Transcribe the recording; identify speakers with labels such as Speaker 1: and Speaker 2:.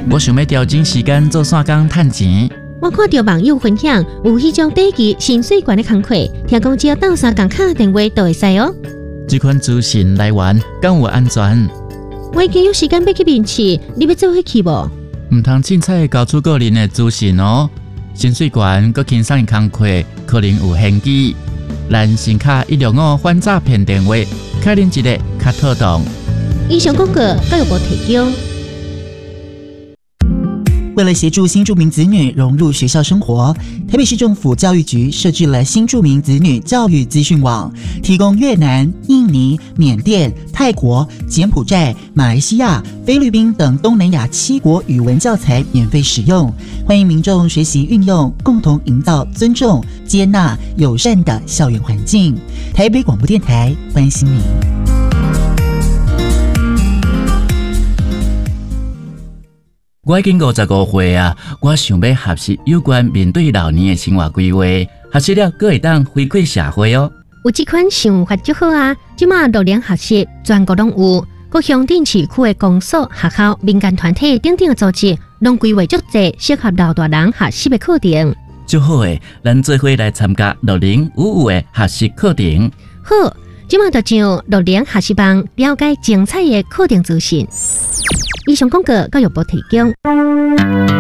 Speaker 1: 我想要调整时间做散工赚钱。
Speaker 2: 我看到网友分享有迄种短期薪水悬的工课，听讲只要斗3工打电话就会使哦。
Speaker 1: 这款资讯来源敢有安全？
Speaker 2: 我已经有时间要去面试，你要做伙去无？
Speaker 1: 唔通凊彩交出个人的资讯哦。薪水悬佮轻松的工课可能有限制。咱先卡165反诈骗电话，开恁一个较妥当。
Speaker 2: 以上广告教育部提供。
Speaker 3: 为了协助新住民子女融入学校生活，台北市政府教育局设置了新住民子女教育资讯网，提供越南、印尼、缅甸、泰国、柬埔寨、马来西亚、菲律宾等东南亚7国语文教材免费使用，欢迎民众学习运用，共同营造尊重、接纳、友善的校园环境。台北广播电台关心您。
Speaker 1: 我已经55岁啊，我想要学习有关面对老年的生活规划，学习了阁会当回馈社会哦。
Speaker 2: 有这款想法就好啊！即马老年学习全国拢有，各乡镇市区的公所、学校、民间团体等等的组织，拢规划足侪适合老大人学习的课程。
Speaker 1: 就好诶，咱做伙来参加6055的学习课程。
Speaker 2: 好，即马就上60学习网了解精彩的课程资讯。以上广告教育部提供。